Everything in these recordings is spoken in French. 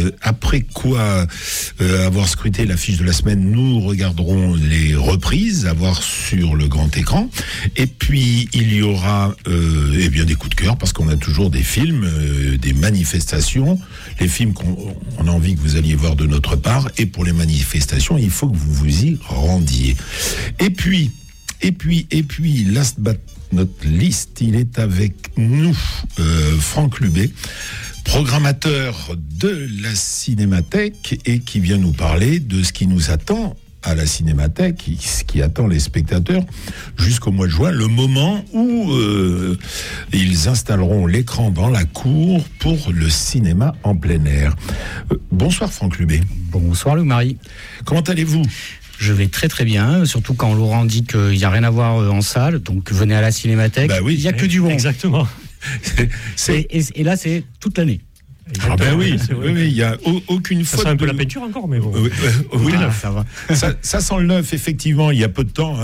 après quoi, avoir scruté l'affiche de la semaine, nous regarderons les reprises à voir sur le grand écran. Et puis, il y aura eh bien des coups de cœur, parce qu'on a toujours des films, des manifestations, les films qu'on a envie que vous alliez voir de notre part. Et pour les manifestations, il faut que vous vous y rendiez. Et puis, last but not least, il est avec nous, Franck Lubé, programmateur de la Cinémathèque, et qui vient nous parler de ce qui nous attend à la Cinémathèque, ce qui attend les spectateurs jusqu'au mois de juin, le moment où ils installeront l'écran dans la cour pour le cinéma en plein air. Bonsoir Franck Lubé. Bonsoir Loup-Marie. Comment allez-vous ? Je vais très très bien, surtout quand Laurent dit qu'il n'y a rien à voir en salle, donc venez à la Cinémathèque, bah oui, il n'y a que du bon. Exactement. Et là c'est toute l'année. Ah ben oui, il n'y a aucune faute. Ça sent un peu la peinture encore, mais bon. Oui, ça va. Ça sent le neuf, effectivement, il y a peu de temps.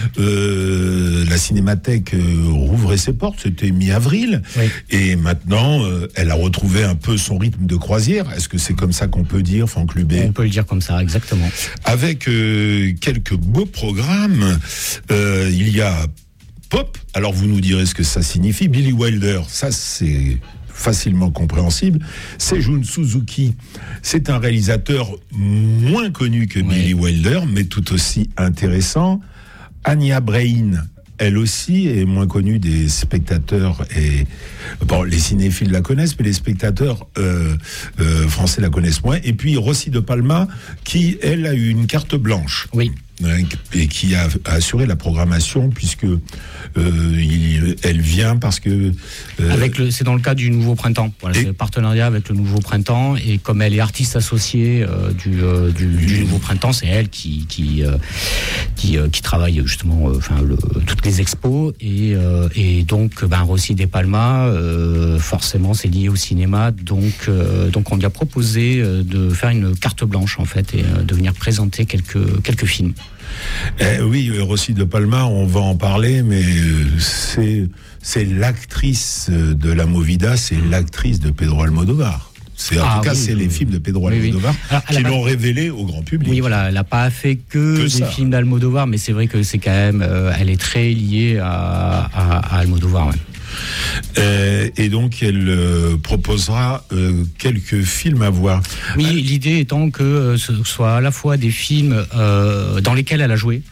La Cinémathèque rouvrait ses portes, c'était mi-avril. Oui. Et maintenant, elle a retrouvé un peu son rythme de croisière. Est-ce que c'est comme ça qu'on peut dire, Franck Lubé ? On peut le dire comme ça, exactement. Avec quelques beaux programmes, il y a Pop. Alors vous nous direz ce que ça signifie. Billy Wilder, ça c'est facilement compréhensible. Seijun Suzuki, c'est un réalisateur moins connu que Billy Wilder, mais tout aussi intéressant. Anya Brain, elle aussi est moins connue des spectateurs, et bon, les cinéphiles la connaissent, mais les spectateurs français la connaissent moins. Et puis Rossi de Palma, qui elle a eu une carte blanche. Oui. Et qui a assuré la programmation, puisque elle vient parce que c'est dans le cadre du Nouveau Printemps. Voilà, c'est le partenariat avec le Nouveau Printemps, et comme elle est artiste associée du Nouveau Printemps, c'est elle qui travaille justement toutes les expos, et donc Rossi de Palma forcément c'est lié au cinéma, donc on lui a proposé de faire une carte blanche en fait, et de venir présenter quelques films. Oui, Rossi de Palma, on va en parler, mais c'est l'actrice de la Movida, c'est l'actrice de Pedro Almodovar. C'est les films de Pedro Almodovar qui l'ont révélé au grand public. Oui, voilà, elle n'a pas fait que des films d'Almodovar, mais c'est vrai que c'est quand même, elle est très liée à Almodovar. Ouais. Et donc elle proposera quelques films à voir. Oui, l'idée étant que ce soit à la fois des films dans lesquels elle a joué,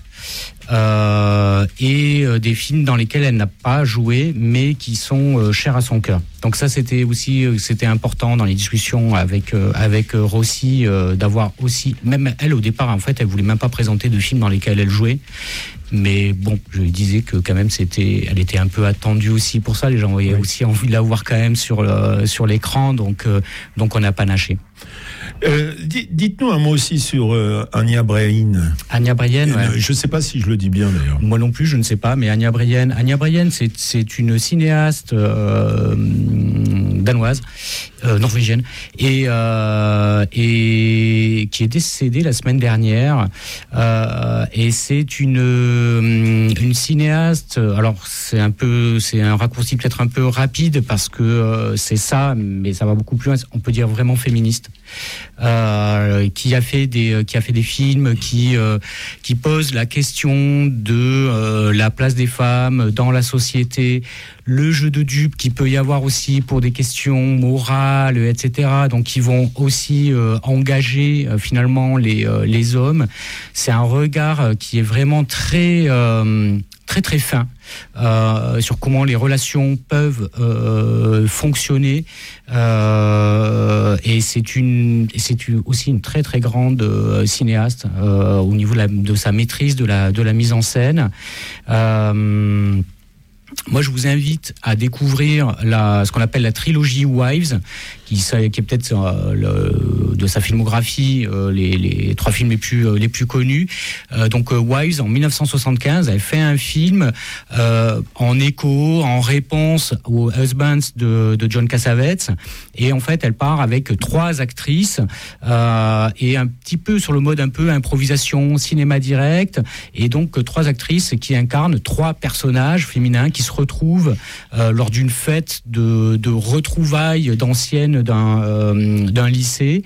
et des films dans lesquels elle n'a pas joué, mais qui sont chers à son cœur. Donc ça, c'était important dans les discussions avec Rossi, d'avoir aussi, même elle au départ, en fait, elle voulait même pas présenter de films dans lesquels elle jouait. Mais bon, je lui disais que quand même elle était un peu attendue aussi pour ça. Les gens avaient aussi envie de la voir quand même sur l'écran, donc on n'a pas naché. Dites-nous un mot aussi sur Anya Brain. Anya Brain, je ne sais pas si je le dis bien d'ailleurs. Moi non plus, je ne sais pas, mais Anya Brain, c'est une cinéaste danoise, norvégienne, et qui est décédée la semaine dernière. Et c'est une cinéaste. Alors c'est un raccourci peut-être un peu rapide, parce que c'est ça, mais ça va beaucoup plus loin. On peut dire vraiment féministe. Qui a fait des films qui posent la question de la place des femmes dans la société, le jeu de dupes qu'il peut y avoir aussi pour des questions morales, etc. Donc qui vont aussi engager finalement les hommes. C'est un regard qui est vraiment très très très fin sur comment les relations peuvent fonctionner, et c'est aussi une très très grande cinéaste au niveau de sa maîtrise de la mise en scène. Moi, je vous invite à découvrir ce qu'on appelle la trilogie Wives, qui est peut-être de sa filmographie les trois films les plus connus. Donc Wives, en 1975, elle fait un film en écho, en réponse aux Husbands de John Cassavetes, et en fait, elle part avec trois actrices, et un petit peu sur le mode un peu improvisation, cinéma direct, et donc trois actrices qui incarnent trois personnages féminins qui se retrouvent lors d'une fête de retrouvailles d'anciennes d'un lycée,